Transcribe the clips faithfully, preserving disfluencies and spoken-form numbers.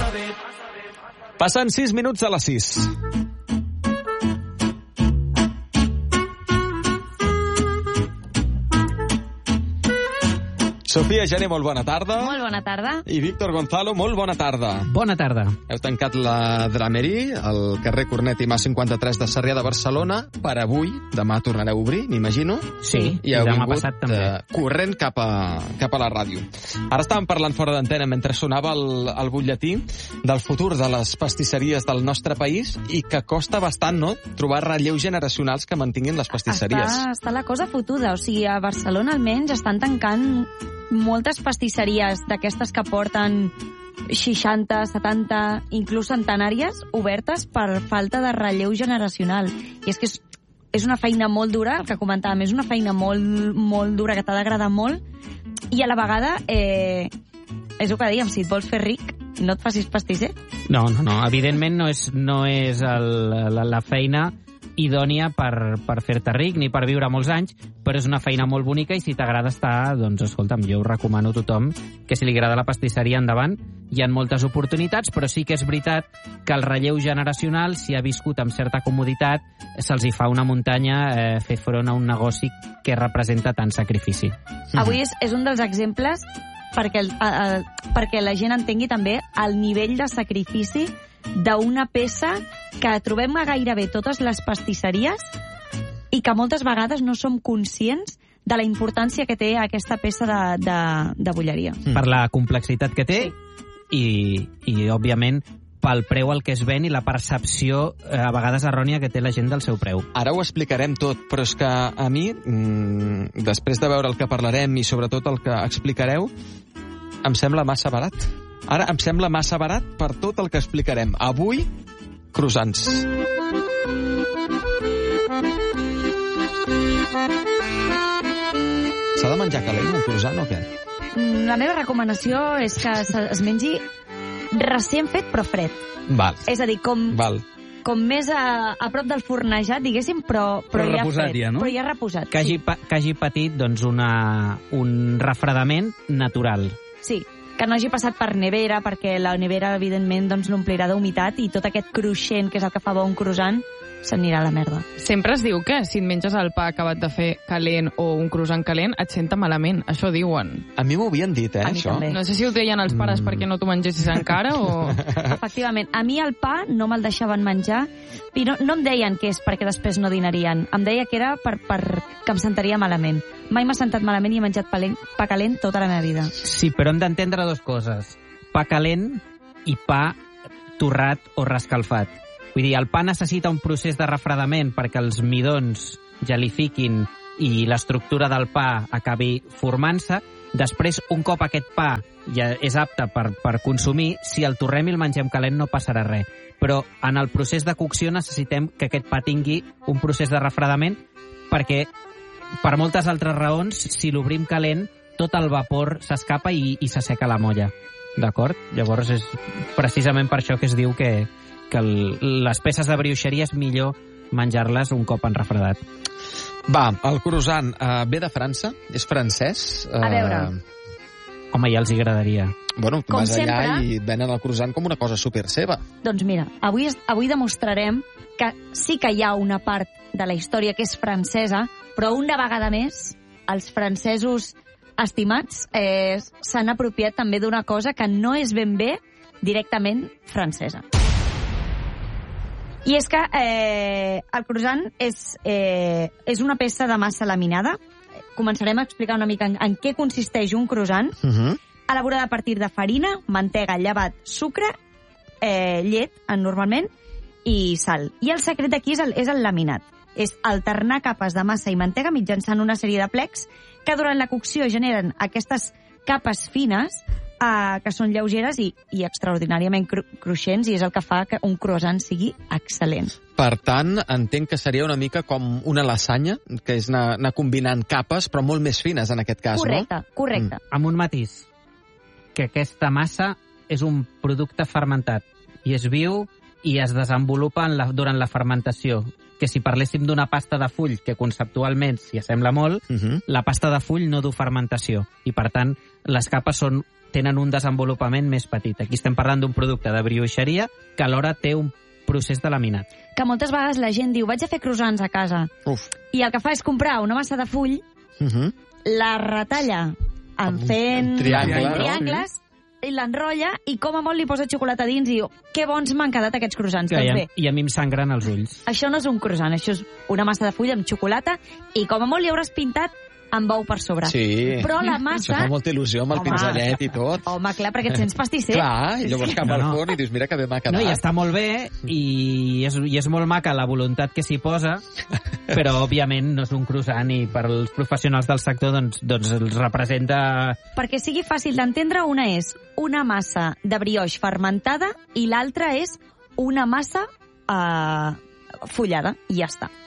Passen sis minuts de les sis. Sofia Gené, molt bona tarda. Molt bona tarda. I Víctor Gonzalo, molt bona tarda. Bona tarda. Heu tancat la Dramerí, al carrer Cornet i Mas cinquanta-tres de Sarrià de Barcelona, per avui. Demà tornareu a obrir, m'imagino. Sí, i heu demà vingut passat també. Eh, corrent cap a, cap a la ràdio. Ara estàvem parlant fora d'antena mentre sonava el, el butlletí del futur de les pastisseries del nostre país i que costa bastant, no?, trobar relleus generacionals que mantinguin les pastisseries. Està, està la cosa fotuda. O sigui, a Barcelona almenys estan tancant moltes pastisseries d'aquestes que porten seixanta, setanta, inclús centenàries, obertes per falta de relleu generacional. I és que és, és una feina molt dura, el que comentàvem, és una feina molt, molt dura, que t'ha d'agradar molt, i a la vegada, eh, és el que dèiem, si et vols fer ric, no et facis pastisser. No, no, no. Evidentment no és, no és el, la, la feina idònia per, per fer-te ric ni per viure molts anys, però és una feina molt bonica i si t'agrada estar, doncs escolta'm, jo ho recomano a tothom que si li agrada la pastisseria endavant. Hi ha moltes oportunitats, però sí que és veritat que el relleu generacional, si ha viscut amb certa comoditat, se'ls hi fa una muntanya eh, fer front a un negoci que representa tant sacrifici. Mm-hmm. Avui és, és un dels exemples perquè, el, a, a, perquè la gent entengui també el nivell de sacrifici d'una peça que trobem a gairebé totes les pastisseries i que moltes vegades no som conscients de la importància que té aquesta peça de, de, de bolleria. Mm. Per la complexitat que té, sí. i, i, òbviament, pel preu al que es ven i la percepció, eh, a vegades errònia, que té la gent del seu preu. Ara ho explicarem tot, però és que a mi, mmm, després de veure el que parlarem i sobretot el que explicareu, em sembla massa barat. Ara em sembla massa barat per tot el que explicarem. Avui, croissants. S'ha de menjar calent un croissant o què? La meva recomanació és que es mengi recient fet però fred. Val. És a dir, com, Val. com més a, a prop del fornejat, diguéssim, però, però, però ja reposat fred. Ja, no? Però ja reposat, que hagi, sí. Que hagi patit doncs, una, un refredament natural. Sí, que no hagi passat per nevera, perquè la nevera, evidentment, doncs, l'omplirà d'humitat i tot aquest cruixent, que és el que fa bo un croissant, s'anirà a la merda. Sempre es diu que si et menges el pa acabat de fer calent o un croissant calent, et senta malament. Això diuen. A mi m'ho havien dit, eh, a mi això. també. No sé si ho deien els pares mm. perquè no t'ho mengessis encara o... Efectivament. A mi el pa no me'l deixaven menjar i no, no em deien que és perquè després no dinarien. Em deia que era per, per que em sentaria malament. Mai m'ha sentat malament i he menjat pa, pa calent tota la meva vida. Sí, però hem d'entendre dues coses. Pa calent i pa torrat o rescalfat. Vull dir, el pa necessita un procés de refredament perquè els midons gelifiquin i l'estructura del pa acabi formant-se. Després, un cop aquest pa ja és apte per, per consumir, si el torrem i el mengem calent no passarà res. Però en el procés de cocció necessitem que aquest pa tingui un procés de refredament perquè, per moltes altres raons, si l'obrim calent, tot el vapor s'escapa i, i s'asseca la molla. D'acord? Llavors és precisament per això que es diu que que el, les peces de brioixeria és millor menjar-les un cop han refredat. Va, el croissant uh, ve de França? És francès? Uh, A veure. Home, ja els agradaria. Bueno, tu Com vas allà sempre, i et venen el croissant com una cosa super seva. Doncs mira, avui, avui demostrarem que sí que hi ha una part de la història que és francesa, però una vegada més, els francesos estimats eh, s'han apropiat també d'una cosa que no és ben bé directament francesa. I és que eh, el croissant és, eh, és una peça de massa laminada. Començarem a explicar una mica en, en què consisteix un croissant. Uh-huh. Elaborada a partir de farina, mantega, llevat, sucre, eh, llet, normalment, i sal. I el secret aquí és el, és el laminat. És alternar capes de massa i mantega mitjançant una sèrie de plecs que durant la cocció generen aquestes capes fines Uh, que són lleugeres i, i extraordinàriament cru cruixents, i és el que fa que un croissant sigui excel·lent. Per tant, entenc que seria una mica com una lasanya, que és anar, anar combinant capes, però molt més fines en aquest cas, correcte, no? Correcte, mm. Amb un matís, que aquesta massa és un producte fermentat i es viu i es desenvolupa en la, durant la fermentació. Que si parléssim d'una pasta de full, que conceptualment s'hi assembla molt, uh-huh. la pasta de full no du fermentació i, per tant, les capes són tenen un desenvolupament més petit. Aquí estem parlant d'un producte de brioixeria que alhora té un procés de laminat. Que moltes vegades la gent diu, vaig a fer croissants a casa. Uf. I el que fa és comprar una massa de full, Uh -huh. la retalla en fent triangle, triangles, i l'enrotlla, i com a molt li posa xocolata dins, i diu, que bons m'han quedat aquests croissants. Que Doncs i, bé, a, I a mi em sangren els ulls. això no és un croissant, això és una massa de full amb xocolata, i com a molt li hauràs pintat amb ou per sobre. Sí. Però la Això massa... fa molta il·lusió amb el Home. pinzellet i tot. Home, clar, perquè et sents pastisser. Clar, i llavors cap al No, no. forn i dius, mira que bé m'ha quedat. No, i està molt bé, i és, i és molt maca la voluntat que s'hi posa, però, òbviament, no és un croissant, i per als professionals del sector, doncs, doncs els representa... Perquè sigui fàcil d'entendre, una és una massa de brioix fermentada i l'altra és una massa eh, fullada, i ja està.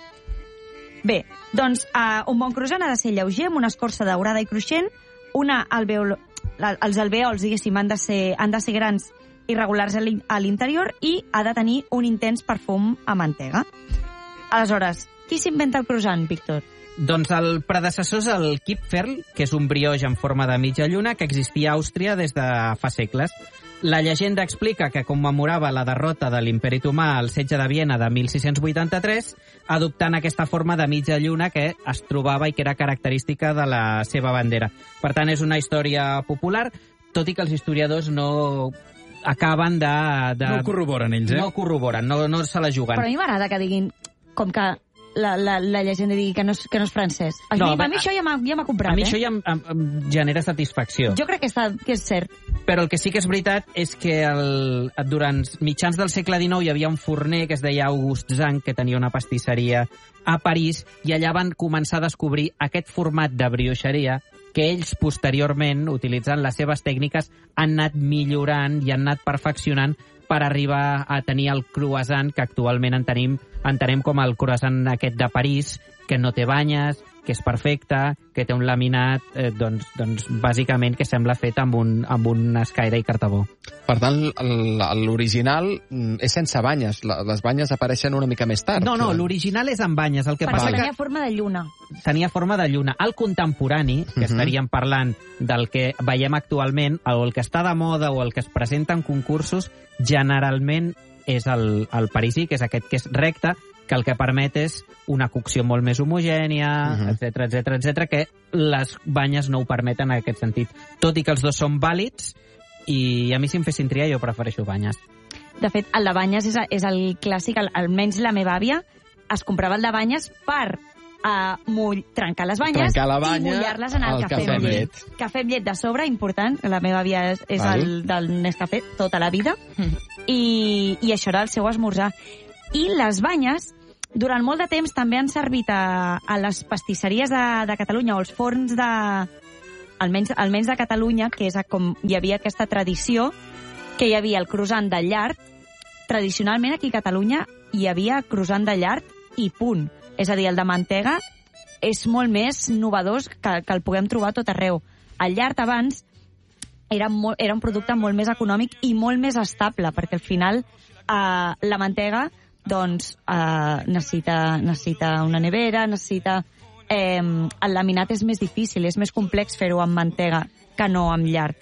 Bé, doncs uh, un bon croissant ha de ser lleuger, amb una escorça daurada i cruixent, una alveol... els alveols, diguéssim, han de ser, han de ser grans i regulars a l'in- a l'interior, i ha de tenir un intens perfum a mantega. Aleshores, qui s'inventa el croissant, Víctor? Doncs el predecessor és el Kipferl, que és un brioix en forma de mitja lluna que existia a Àustria des de fa segles. La llegenda explica que commemorava la derrota de l'Imperi Otomà al setge de Viena de mil sis-cents vuitanta-tres, adoptant aquesta forma de mitja lluna que es trobava i que era característica de la seva bandera. Per tant, és una història popular, tot i que els historiadors no acaben de... de No ho corroboren ells, eh? No ho corroboren, no, no se la juguen. Però a mi m'agrada que diguin, com que la, la, la llegenda digui que no és, que no és francès. A, No, mi, va- a mi això ja m'ha ja m'ha comprat, A mi eh? això ja em, em, em genera satisfacció. Jo crec que, està, que és cert. Però el que sí que és veritat és que el, durant mitjans del segle dinou hi havia un forner que es deia August Zank, que tenia una pastisseria a París, i allà van començar a descobrir aquest format de brioixeria que ells posteriorment, utilitzant les seves tècniques, han anat millorant i han anat perfeccionant per arribar a tenir el croissant que actualment en tenim, entenem com el croissant aquest de París, que no té banyes, que és perfecte, que té un laminat, eh, doncs, doncs bàsicament que sembla fet amb un, amb un escaire i cartabó. Per tant, el- l'original mm, és sense banyes. La- Les banyes apareixen una mica més tard. No, no, l'original és amb banyes. El que Perquè passa tenia que forma de lluna. tenia forma de lluna. El contemporani, que Mhm. estaríem parlant del que veiem actualment, o el que està de moda o el que es presenta en concursos, generalment és el, el parisí, que és aquest que és recte, que el que permet és una cocció molt més homogènia, Mhm. etc etc etc, que les banyes no ho permeten en aquest sentit. Tot i que els dos són vàlids, i a mi si em fessin triar jo prefereixo banyes. De fet, el de banyes és, és el clàssic, el, almenys la meva àvia es comprava el de banyes per uh, mull, trencar les banyes Trencar la i banya mullar-les en el al cafè, cafè amb amb llet. llet. Cafè amb llet de sobre, important. La meva àvia és, és Val. el del Nescafé tota la vida. I, I això era el seu esmorzar. I les banyes, durant molt de temps, també han servit a, a les pastisseries de, de Catalunya, o els forns de... Almenys, almenys de Catalunya, que és a com hi havia aquesta tradició, que hi havia el croissant de llard. Tradicionalment, aquí a Catalunya, hi havia croissant de llard i punt. És a dir, el de mantega és molt més novedós que, que el puguem trobar a tot arreu. El llard abans era, molt, era un producte molt més econòmic i molt més estable, perquè al final eh, la mantega doncs, eh, necessita, necessita una nevera, necessita... Eh, el laminat és més difícil, és més complex fer-ho amb mantega que no amb llard.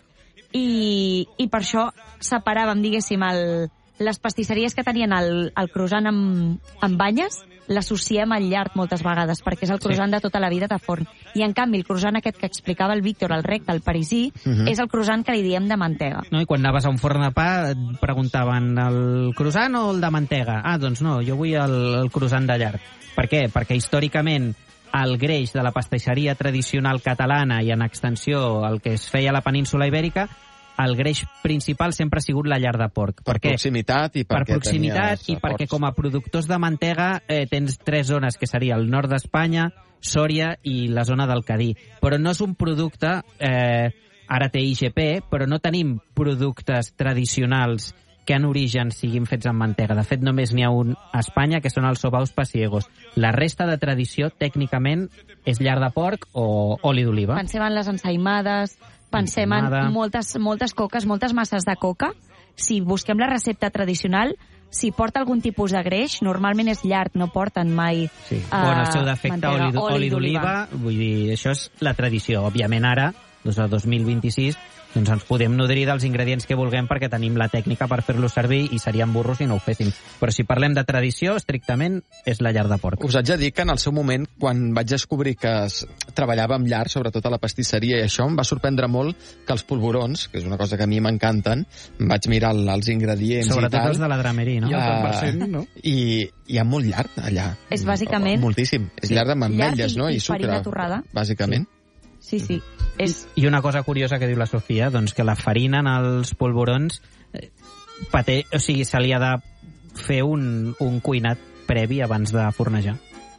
I, i per això separàvem, diguéssim, el, les pastisseries que tenien el, el croissant amb, amb banyes, l'associem al llard moltes vegades, perquè és el croissant sí. de tota la vida de forn. I, en canvi, el croissant aquest que explicava el Víctor, el recte, el parisí, uh -huh. és el croissant que li diem de mantega. No? I quan anaves a un forn de pa et preguntaven el croissant o el de mantega? Ah, doncs no, jo vull el, el croissant de llard. Per què? Perquè històricament el greix de la pastisseria tradicional catalana i en extensió el que es feia a la península ibèrica, el greix principal sempre ha sigut la llar de porc. Per què? proximitat i Per perquè proximitat tenies i perquè aports. com a productors de mantega eh, tens tres zones, que seria el nord d'Espanya, Sòria i la zona del Cadí. Però no és un producte... Eh, ara té I G P, però no tenim productes tradicionals que en origen siguin fets amb mantega. De fet, només n'hi ha un a Espanya, que són els sobaus pasiegos. La resta de tradició, tècnicament, és llar de porc o oli d'oliva. Pensem en les ensaïmades, pensem Ensaïmada. en moltes, moltes coques, moltes masses de coca. Si busquem la recepta tradicional, si porta algun tipus de greix, normalment és llard, no porten mai Sí. eh, O en el seu defecte, mantega, oli, d'o- oli d'oliva. Vull dir, això és la tradició. Òbviament ara, doncs el dos mil vint-i-sis, doncs ens podem nodrir dels ingredients que vulguem perquè tenim la tècnica per fer-los servir i serien burros si no ho féssim. Però si parlem de tradició, estrictament és la llar de porc. Us haig de dir que en el seu moment, quan vaig descobrir que es treballava amb llar, sobretot a la pastisseria i això, em va sorprendre molt que els polvorons, que és una cosa que a mi m'encanten, vaig mirar el, els ingredients sobretot i tal. els de la drameria, no? I el tant per cent, no? I hi ha molt llard allà. És bàsicament... Moltíssim. És llard amb ametlles, i, no? I, I sucre. farina torrada. Bàsicament. Sí, sí. És... I una cosa curiosa que diu la Sofia, doncs que la farina en els polvorons eh, paté, o sigui, se li ha de fer un, un cuinat previ abans de fornejar.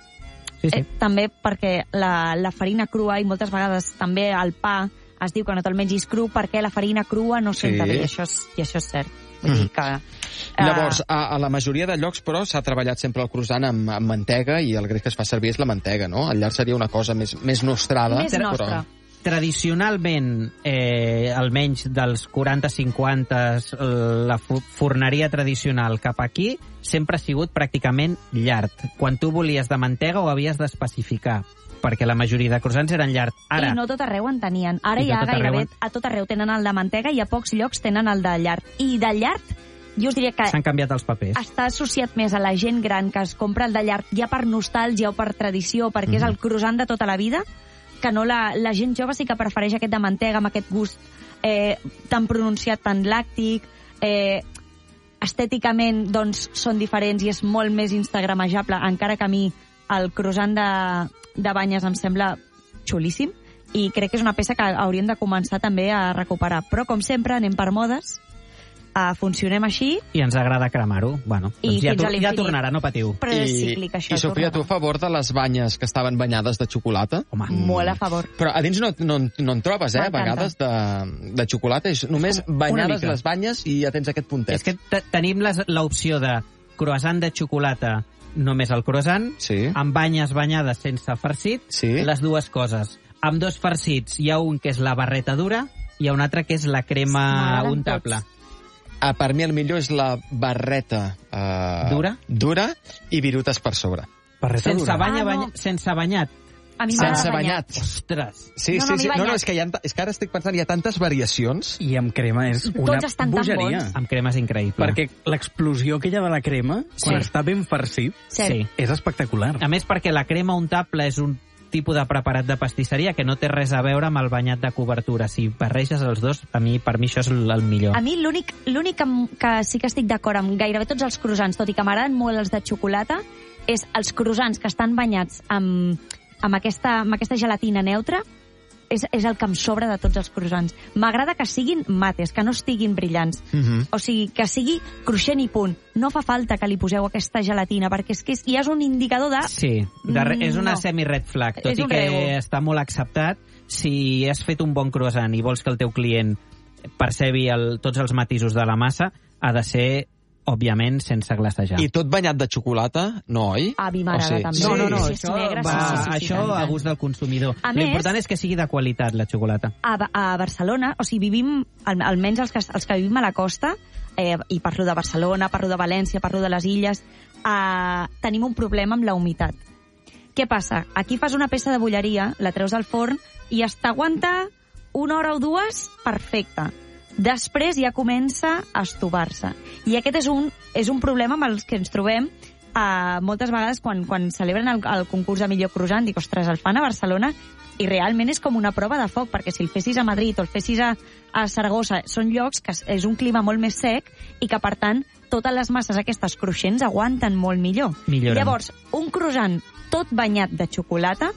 Sí, sí. Eh, també perquè la, la farina crua, i moltes vegades també el pa es diu que no te'l mengis cru perquè la farina crua no senta Sí. bé, i això és, i això és cert. Vull dir que... eh, Llavors, a, a la majoria de llocs, però, s'ha treballat sempre el croissant amb, amb mantega i el greix que es fa servir és la mantega, no? El llarg seria una cosa més, més nostrada. Més nostra. Tradicionalment, eh, almenys dels quaranta cinquanta, la fu- forneria tradicional cap aquí sempre ha sigut pràcticament llard. Quan tu volies de mantega ho havies d'especificar, perquè la majoria de croissants eren llard. Ara, I no tot arreu en tenien. Ara I que ja tot gairebé arreu en- a tot arreu tenen el de mantega i a pocs llocs tenen el de llard. I de llard, jo us diria que s'han canviat els papers. està associat més a la gent gran que es compra el de llard ja per nostàlgia o per tradició, perquè Mhm. és el croissant de tota la vida, que no la, la gent jove sí que prefereix aquest de mantega amb aquest gust eh, tan pronunciat, tan làctic, eh, estèticament doncs són diferents i és molt més instagramejable, encara que a mi el croissant de, de banyes em sembla xulíssim i crec que és una peça que hauríem de començar també a recuperar. Però, com sempre, anem per modes, uh, funcionem així, I ens agrada cremar-ho. Bueno, I doncs ja, fins a tor- ja l'infinit. tornarà, no patiu. però és cíclic, això. I Sofia, tu a tornarà. favor de les banyes que estaven banyades de xocolata? Home, Molt a favor. Però a dins no, no, no en trobes, eh, a M'encanta. vegades, de, de xocolata. És només banyades mica. les banyes i ja tens aquest puntet. és que te- tenim les- l'opció de croissant de xocolata, només el croissant, Sí. amb banyes banyades sense farcit, Sí. les dues coses. Amb dos farcits hi ha un que és la barreta dura i hi ha un altre que és la crema M'agraden untable. tots. Ah, per mi el millor és la barreta eh, Dura? dura i virutes per sobre. Barreta Sense, dura. banya, Ah, no. banya, sense banyat. A mi Sense m'agrada banyat. Ostres! Sí, No, sí, no, a mi sí. No, no, banyat. és que, hi ha, és que ara estic pensant, hi ha tantes variacions. I amb crema és una Tots estan tan bogeria. bons. Amb crema és increïble. Perquè l'explosió que hi ha de la crema, quan Sí. està ben farcit, Cert. Sí. és espectacular. A més, perquè la crema untable és un tipus de preparat de pastisseria que no té res a veure amb el banyat de cobertura. Si barreges els dos, a mi, per mi això és el el millor. A mi l'únic l'únic que, m- que sí que estic d'acord amb gairebé tots els croissants, tot i que m'agraden molt els de xocolata, és els croissants que estan banyats amb, amb, aquesta, amb aquesta gelatina neutra, és, és el que em sobra de tots els croissants. M'agrada que siguin mates, que no estiguin brillants. Uh -huh. O sigui, que sigui cruixent i punt. No fa falta que li poseu aquesta gelatina, perquè és que és, ja és un indicador de... Sí, de re, és una No. semi-red flag, tot És i un que rebo. està molt acceptat. Si has fet un bon croissant i vols que el teu client percebi el, tots els matisos de la massa, ha de ser, òbviament, sense glacejar. I tot banyat de xocolata, no, oi? A mi m'agrada O sigui, també. sí. No, no, no, Sí, sí, això, negre, va, sí, sí, sí, sí, això tant, a tant. gust del consumidor. A més- L'important és que sigui de qualitat, la xocolata. a, Ba- a Barcelona, o sigui, vivim, al, almenys els que, els que vivim a la costa, eh, i parlo de Barcelona, parlo de València, parlo de les Illes, eh, tenim un problema amb la humitat. Què passa? Aquí fas una peça de bolleria, la treus del forn i es t'aguanta una hora o dues perfecte. Després ja comença a estovar-se. I aquest és un, és un problema amb els que ens trobem eh, moltes vegades quan, quan celebren el, el concurs de millor croissant. Dic, ostres, el fan a Barcelona i realment és com una prova de foc, perquè si el fessis a Madrid o el fessis a, a Saragossa, són llocs que és un clima molt més sec i que, per tant, totes les masses aquestes cruixents aguanten molt millor. Milloren. Llavors, un croissant tot banyat de xocolata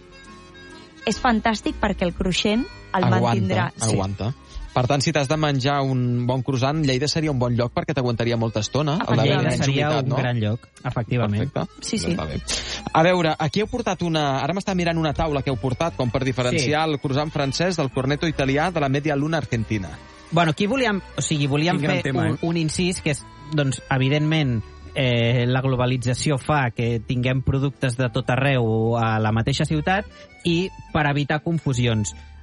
és fantàstic perquè el cruixent el Aguanta, mantindrà. aguanta. Per tant, si t'has de menjar un bon croissant, Lleida seria un bon lloc perquè t'aguantaria molta estona. Ah, el de Lleida menys seria humitat, un no? gran lloc, efectivament. Perfecte. Sí, sí. Està bé. A veure, aquí heu portat una... Ara m'està mirant una taula que heu portat com per diferenciar sí. el croissant francès del cornetto italià de la media luna argentina. Bueno, aquí volíem, o sigui, volíem Quin gran fer tema, un, eh? un incís que és, doncs, evidentment, eh, la globalització fa que tinguem productes de tot arreu a la mateixa ciutat i per evitar confusions.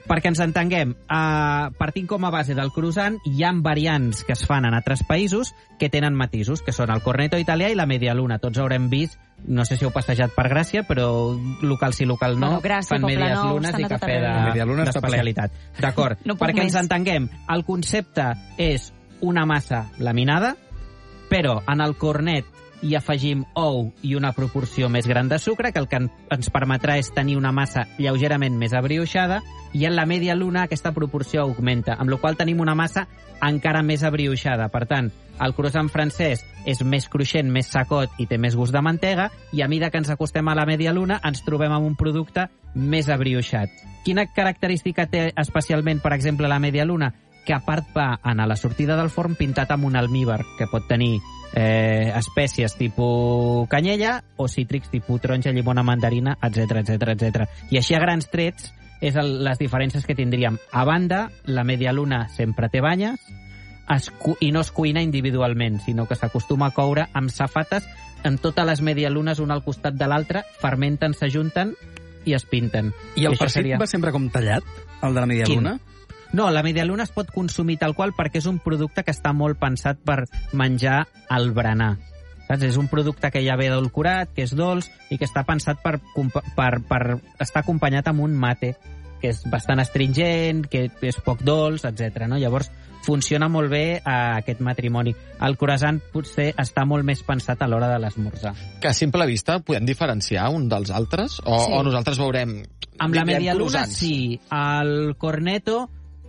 perquè ens entenguem, uh, partint com a base del croissant, hi ha variants que es fan en altres països que tenen matisos, que són el cornetto italià i la media luna. Tots haurem vist, no sé si heu passejat per Gràcia, però local sí, local no, bueno, Gràcia, fan medias nou, lunes i cafè d'especialitat. D'acord, no perquè més. ens entenguem, el concepte és una massa laminada, però en el cornet hi afegim ou i una proporció més gran de sucre, que el que ens permetrà és tenir una massa lleugerament més abrioixada, i en la media luna aquesta proporció augmenta, amb la qual tenim una massa encara més abrioixada. Per tant, el croissant francès és més cruixent, més secot i té més gust de mantega, i a mesura que ens acostem a la media luna ens trobem amb un producte més abrioixat. Quina característica té especialment, per exemple, la media luna? Que a part va anar a la sortida del forn pintat amb un almívar, que pot tenir eh, espècies tipus canyella o cítrics tipus taronja, llimona, mandarina, etcètera, etcètera, etcètera. I així a grans trets és el, les diferències que tindríem. A banda, la media luna sempre té banyes es cu i no es cuina individualment, sinó que s'acostuma a coure amb safates, amb totes les medialunes una al costat de l'altra, fermenten, s'ajunten i es pinten. I el I farcit seria... va sempre com tallat, el de la media Quin? luna? No, la medialuna es pot consumir tal qual perquè és un producte que està molt pensat per menjar al berenar. Saps? És un producte que ja ve edulcorat, que és dolç i que està pensat per, per, per estar acompanyat amb un mate, que és bastant astringent, que és poc dolç, etcètera. No? Llavors, funciona molt bé a aquest matrimoni. El croissant potser està molt més pensat a l'hora de l'esmorzar. Que a simple vista podem diferenciar un dels altres? O, Sí. o nosaltres veurem... Amb la veurem medialuna, croissants? sí. El cornetto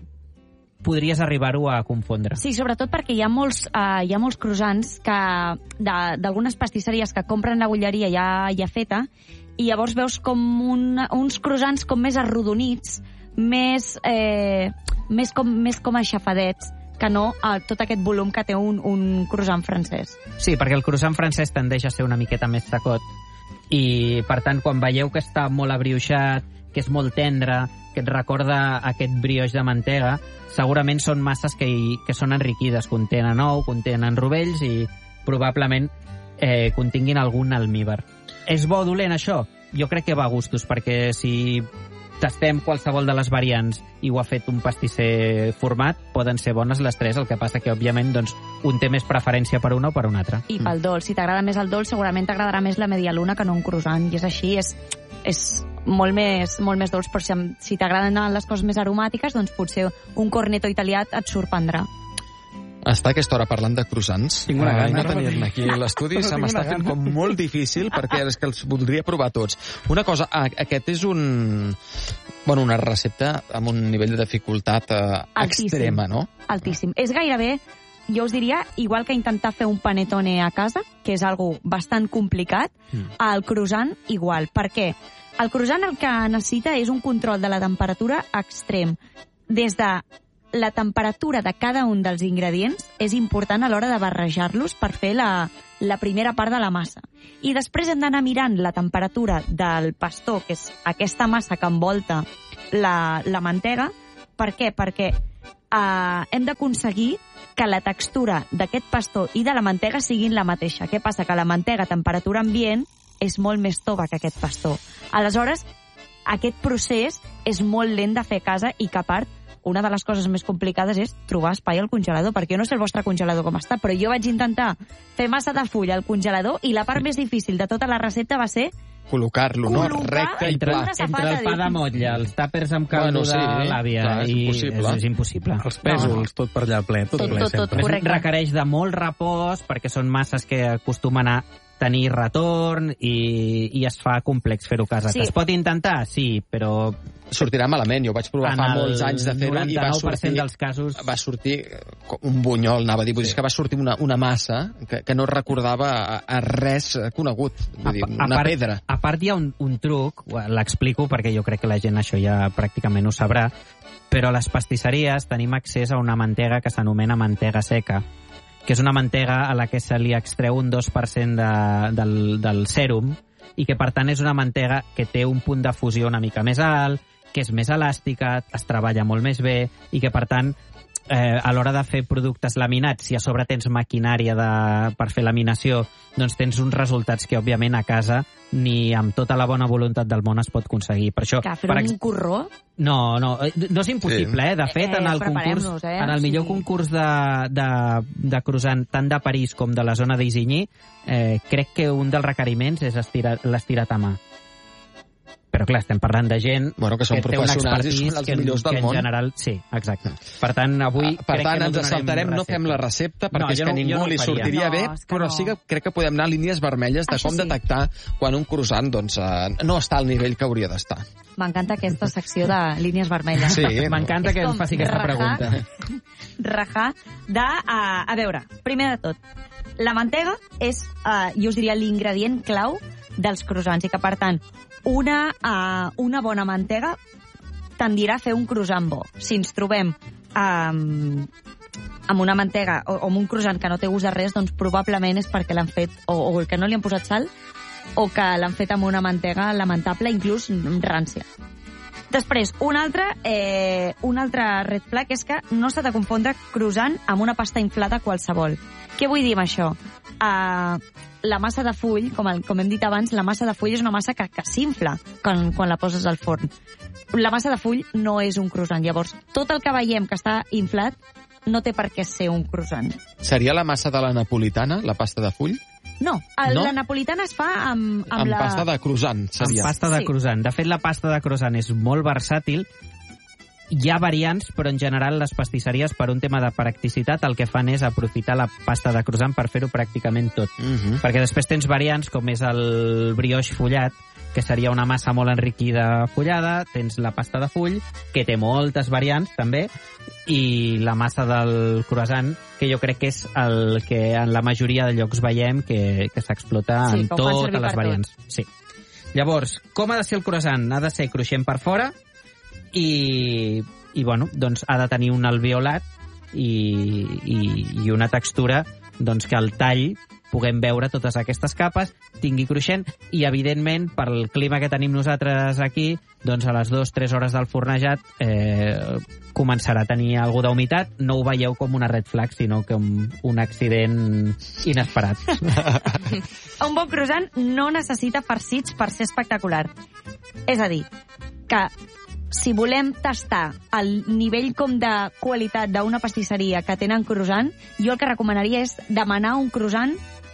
podries arribar-ho a confondre. Sí, sobretot perquè hi ha molts, uh, hi ha molts croissants que d'algunes pastisseries que compren la bulleria ja, ja feta, i llavors veus com un, uns croissants com més arrodonits, més, eh, més, com, més com aixafadets, que no a tot aquest volum que té un, un croissant francès. Sí, perquè el croissant francès tendeix a ser una miqueta més secot i, per tant, quan veieu que està molt abrioixat, que és molt tendre, que et recorda aquest brioix de mantega, segurament són masses que, hi, que són enriquides, contenen ou, contenen rovells i probablement eh, continguin algun almívar. És bo o dolent, això? Jo crec que va a gustos, perquè si tastem qualsevol de les variants i ho ha fet un pastisser format, poden ser bones les tres, el que passa que, òbviament, doncs, un té més preferència per una o per una altra. I pel dolç, si t'agrada més el dolç, segurament t'agradarà més la medialuna que no un croissant, i és així, és, és molt més, molt més dolç, però si, si t'agraden les coses més aromàtiques, doncs potser un cornetto italià et sorprendrà. Estar a aquesta hora parlant de croissants Tinc una eh, gana. i no tenir-ne aquí a l'estudi se Tinc m'està una fent gana. com molt difícil perquè és que els voldria provar tots. Una cosa, a- aquest és un... Bueno, una recepta amb un nivell de dificultat eh, Altíssim. extrema, no? Altíssim. És gairebé, jo us diria, igual que intentar fer un panettone a casa, que és algo bastant complicat, Mm. el croissant igual. Per què? El croissant el que necessita és un control de la temperatura extrem. Des de la temperatura de cada un dels ingredients és important a l'hora de barrejar-los per fer la, la primera part de la massa. I després hem d'anar mirant la temperatura del pastó, que és aquesta massa que envolta la, la mantega. Per què? Perquè eh, hem d'aconseguir que la textura d'aquest pastó i de la mantega siguin la mateixa. Què passa? Que la mantega a temperatura ambient és molt més tova que aquest pastó. Aleshores, aquest procés és molt lent de fer a casa i que, a part, una de les coses més complicades és trobar espai al congelador, perquè jo no sé el vostre congelador com està, però jo vaig intentar fer massa de fulla al congelador i la part més difícil de tota la recepta va ser Col·locar-lo, no? Col·locar Recte i Entre, pla. una safata entre el pa de dins. motlla, els tàpers amb caldo Bueno, sí, de l'àvia, clar, és i impossible. és, és impossible. Els pèsols, No, no. tot per allà ple, tot, Tot, ple tot, tot, sempre. correcte. Requereix de molt repòs perquè són masses que acostumen a tenir retorn i, i es fa complex fer-ho a casa. Sí. Es pot intentar? Sí, però Sortirà malament. Jo vaig provar en fa el molts anys de fer-ho i va noranta-nou per cent sortir... dels casos... Va sortir un bunyol, anava a dir. Vull dir, és que va sortir una, una massa que, que no recordava a, a res conegut. Vull dir, A- a una part- pedra. A part hi ha un, un truc, l'explico perquè jo crec que la gent això ja pràcticament ho sabrà, però a les pastisseries tenim accés a una mantega que s'anomena mantega seca, que és una mantega a la que se li extreu un dos per cent de, del, del sèrum i que, per tant, és una mantega que té un punt de fusió una mica més alt, que és més elàstica, es treballa molt més bé i que, per tant, eh, a l'hora de fer productes laminats, si a sobre tens maquinària de, per fer laminació, doncs tens uns resultats que, òbviament, a casa ni amb tota la bona voluntat del món es pot aconseguir. Per això, Que fer per un ex... corró... No, no, no és impossible, sí. eh? De fet, Eh, en el concurs, preparem-nos, eh? en el millor Sí. concurs de, de, de croissant, tant de París com de la zona d'Isigny, eh, crec que un dels requeriments és estirar, l'estirat a mà. Però clar, estem parlant de gent Bueno, que són té una professionals i expertise són els que, millors del que en món. general... Sí, exacte. Per tant, avui Ah, per crec tant, que no ens saltarem, no recepta. fem la recepta, perquè No, és jo que no- jo ningú no li faria. sortiria No, bé, és que però no. sí que crec que podem anar a línies vermelles de Això com sí. detectar quan un croissant doncs, eh, no està al nivell que hauria d'estar. M'encanta aquesta secció de línies vermelles. Sí. M'encanta que És em com faci aquesta rajar- pregunta. Rajar de... A, a veure, primer de tot, la mantega és, uh, jo us diria, l'ingredient clau dels croissants i que, per tant, una, uh, una bona mantega tendirà a fer un croissant bo. Si ens trobem um, amb una mantega o, o amb un croissant que no té gust de res, doncs probablement és perquè l'han fet o, o que no li han posat sal o que l'han fet amb una mantega lamentable, inclús rància. Després, un altre, eh, un altre red flag és que no s'ha de confondre croissant amb una pasta inflada qualsevol. Què vull dir amb això? Uh, la massa de full, com, el, com hem dit abans, la massa de full és una massa que, que s'infla quan, quan la poses al forn. La massa de full no és un croissant. Llavors, tot el que veiem que està inflat no té per què ser un croissant. Seria la massa de la napolitana, la pasta de full? No, el, No? la napolitana es fa amb, amb, Amb la... pasta de croissant, Amb seria. pasta de Sí. croissant. De fet, la pasta de croissant és molt versàtil. Hi ha variants, però en general les pastisseries, per un tema de practicitat, el que fan és aprofitar la pasta de croissant per fer-ho pràcticament tot. Mhm. Perquè després tens variants, com és el brioche fullat, que seria una massa molt enriquida fullada, tens la pasta de full, que té moltes variants, també, i la massa del croissant, que jo crec que és el que en la majoria de llocs veiem que, que s'explota Sí, en que ho fan totes servir les per variants. Sí. Llavors, com ha de ser el croissant? Ha de ser cruixent per fora i, i bueno, doncs ha de tenir un alveolat i, i, i una textura doncs que al tall puguem veure totes aquestes capes, tingui cruixent i, evidentment, per el clima que tenim nosaltres aquí, doncs a les dues tres hores del fornejat eh, començarà a tenir alguna d'humitat. No ho veieu com una red flag, sinó com un accident inesperat. Un bon croissant no necessita farcits per ser espectacular. És a dir, que si volem tastar el nivell com de qualitat d'una pastisseria que tenen croissant, jo el que recomanaria és demanar un croissant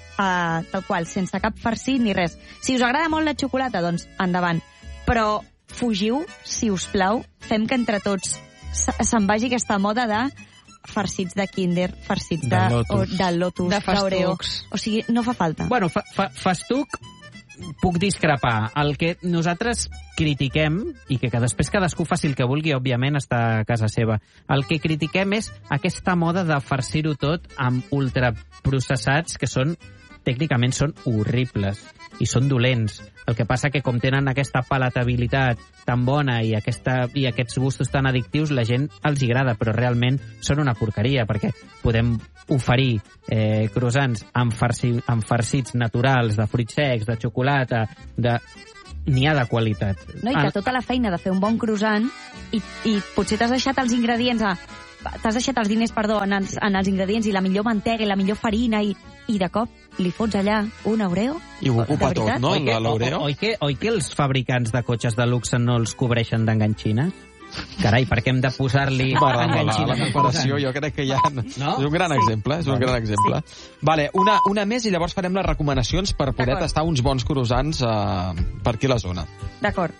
eh, tal qual, sense cap farcit ni res. Si us agrada molt la xocolata, doncs endavant. Però fugiu, si us plau, fem que entre tots se- se'n vagi aquesta moda de farcits de Kinder, farcits de, De Lotus. o, de Lotus, De d'Oreo. festucs. O sigui, no fa falta. Bueno, fa, fa, festuc puc discrepar. El que nosaltres critiquem, i que, que després cadascú faci el que vulgui, òbviament està a casa seva, el que critiquem és aquesta moda de farcir-ho tot amb ultraprocessats que són, tècnicament, són horribles i són dolents. El que passa que com tenen aquesta palatabilitat tan bona i, aquesta, i aquests gustos tan addictius, la gent els hi agrada, però realment són una porqueria, perquè podem oferir eh, croissants amb, farci, amb farcits naturals, de fruits secs, de xocolata, de... n'hi ha de qualitat. No, i que tota la feina de fer un bon croissant i, i potser t'has deixat els ingredients a, t'has deixat els diners, perdó, en els, en els ingredients i la millor mantega i la millor farina i, i de cop li fots allà un Oreo. I ho ocupa De tot, veritat? no, Oi que, l'Oreo? o, oi, que, oi que els fabricants de cotxes de luxe no els cobreixen d'enganxines? Carai, per què hem de posar-li M'agrada la, enganxines? la comparació, jo crec que ja... No? És un gran exemple, és un gran exemple. Vale, una, una més i llavors farem les recomanacions per poder D'acord. tastar uns bons croissants eh, per aquí a la zona. D'acord.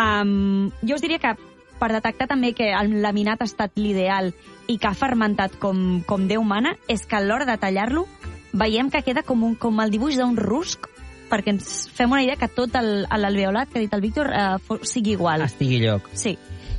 Um, jo us diria que per detectar també que el laminat ha estat l'ideal i que ha fermentat com, com Déu mana, és que a l'hora de tallar-lo veiem que queda com, un, com el dibuix d'un rusc, perquè ens fem una idea que tot el- l'alveolat que ha dit el Víctor eh, fo- sigui igual. Estigui lloc. Sí.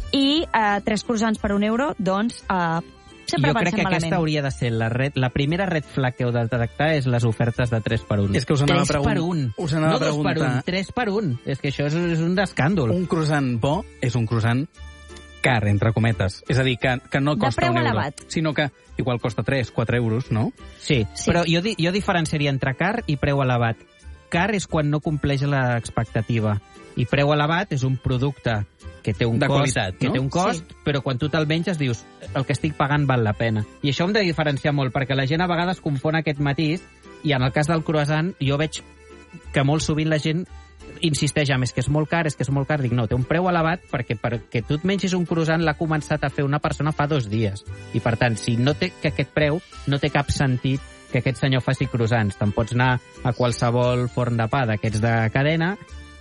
I eh, tres croissants per un euro, doncs, eh, sempre jo crec pensem que malament. aquesta hauria de ser la red, la primera red flag que heu de detectar és les ofertes de tres per un. És que us anava a tres pregun- per un. us anava no a dos per preguntar. un, tres per un. És que això és, és un escàndol. Un croissant bo és un croissant car, entre cometes. És a dir, que, que no De costa preu un euro, elevat. sinó que igual costa tres, quatre euros, no? Sí, Sí. però jo, di- jo diferenciaria entre car i preu elevat. Car és quan no compleix l'expectativa. I preu elevat és un producte que té un De cost, qualitat, que no? té un cost, Sí. però quan tu te'l menges dius el que estic pagant val la pena. I això hem de diferenciar molt, perquè la gent a vegades confon aquest matís, i en el cas del croissant jo veig que molt sovint la gent insisteix en és que és molt car, és que és molt car. Dic, no, té un preu elevat perquè perquè tu et mengis un croissant l'ha començat a fer una persona fa dos dies. I per tant, si no té que aquest preu, no té cap sentit que aquest senyor faci croissants. Te'n pots anar a qualsevol forn de pa d'aquests de cadena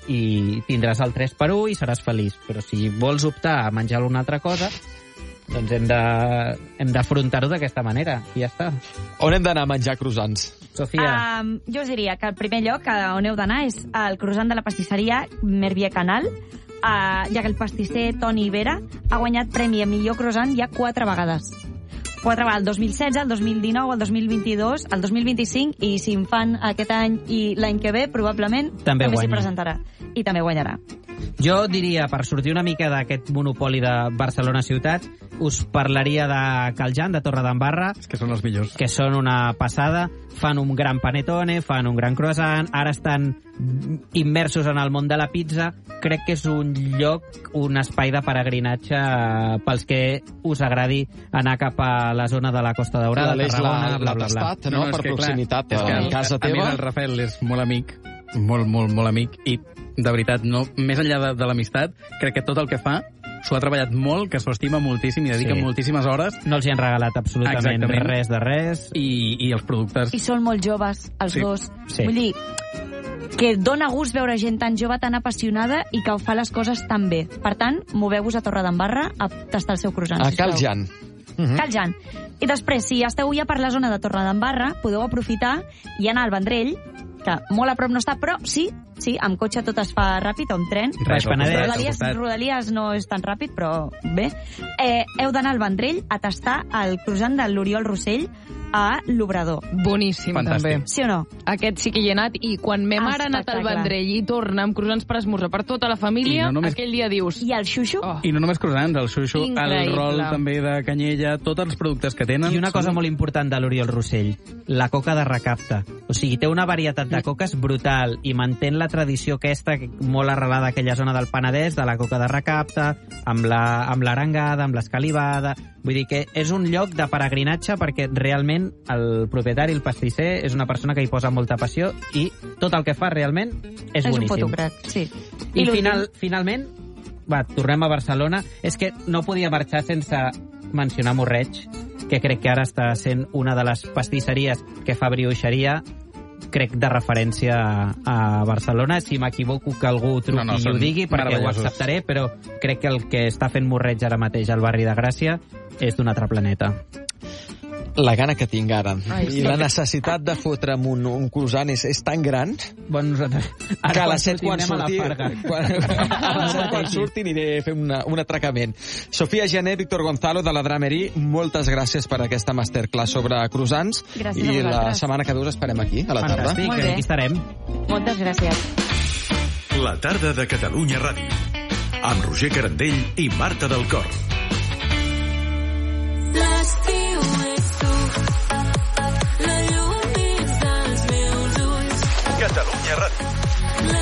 i tindràs el tres per u i seràs feliç. Però si vols optar a menjar alguna altra cosa, doncs hem de hem d'afrontar-ho d'aquesta manera. I ja està. On hem d'anar a menjar croissants? Sofia. Um, jo us diria que el primer lloc on heu d'anar és el croissant de la pastisseria Mervier Canal, uh, ja que el pastisser Toni Vera ha guanyat premi a millor croissant ja quatre vegades. Quatre vegades, el dos mil setze, el dos mil dinou, el dos mil vint-i-dos, el dos mil vint-i-cinc, i si en fan aquest any i l'any que ve, probablement També també s'hi guanya. presentarà. I també guanyarà. Jo diria, per sortir una mica d'aquest monopoli de Barcelona ciutat, us parlaria de Caljan, de Torredembarra, És que són els millors. que són una passada, fan un gran panetone, fan un gran croissant, ara estan immersos en el món de la pizza. Crec que és un lloc, un espai de peregrinatge pels que us agradi anar cap a la zona de la Costa Daurada, L'Aleix Tarragona, l'ha bla, l'ha bla, bla. tastat, no? és Per que, proximitat, clar, és que a el- casa A més, teva. el Rafael és molt amic, molt, molt, molt amic, i de veritat, no, més enllà de, de l'amistat, crec que tot el que fa s'ho ha treballat molt, que s'ho estima moltíssim i dedica Sí. moltíssimes hores, No els hi han regalat absolutament Exactament. res de res. i, i els productes... I són molt joves, els Sí. dos. Sí. Vull dir, que dona gust veure gent tan jove, tan apassionada i que ho fa les coses tan bé. Per tant, moveu-vos a Torredembarra a tastar el seu croissant. A sisplau. Cal Jan. Mhm. Cal Jan. I després, si esteu ja per la zona de Torredembarra, podeu aprofitar i anar al Vendrell, que molt a prop no està, però sí, sí, amb cotxe tot es fa ràpid, o amb tren. Baix al Penedès. costat, al Rodalies, costat. Rodalies no és tan ràpid, però bé. Eh, heu d'anar al Vendrell a tastar el croissant de l'Oriol Rossell a l'Obrador. Boníssim, Fantàstic. també. Sí o no? Aquest sí que hi he anat, i quan me mare ha anat al Espectacle. Vendrell i torna amb croissants per esmorzar per tota la família, I no només- aquell dia dius... I el xuxu? Oh, I no només croissants, el xuxu, el Increïble. rol també de canyella, tots els productes que tenen... I una cosa són- molt important de l'Oriol Rossell, la coca de recapte. O sigui, té una varietat de coques brutal i mantén la tradició aquesta molt arrelada a aquella zona del Penedès, de la coca de recapte, amb la amb l'arengada, amb l'escalivada... Vull dir que és un lloc de peregrinatge perquè realment el propietari, el pastisser, és una persona que hi posa molta passió i tot el que fa realment és, és un boníssim. fotocrac, sí. I l'últim? final, finalment, va, tornem a Barcelona. És que no podia marxar sense mencionar Morreig, que crec que ara està sent una de les pastisseries que fa brioixeria, crec, de referència a, a Barcelona. Si m'equivoco, que algú truqui No, no, i ho són digui, perquè ho meravellosos. acceptaré, però crec que el que està fent Morreig ara mateix al barri de Gràcia és d'un altre planeta. La gana que tinc ara. Ai, I sí. la necessitat de fotre'm un, un croissant és, és tan gran Bueno, nosaltres... que a les set quan sortim, anem a surti, la Farga. quan, a les set quan surti aniré a fer una, un atracament. Sofia Gené, Víctor Gonzalo de la Dramery, moltes gràcies per aquesta masterclass sobre croissants. Gràcies a I la vosaltres. setmana que ve us esperem aquí, a la tarda. Fantàstic, Molt bé. aquí estarem. Moltes gràcies. La tarda de Catalunya Ràdio. Amb Roger Carandell i Marta del Cor. L'estiu és tu, la llum dins dels meus ulls. Catalunya Ràdio.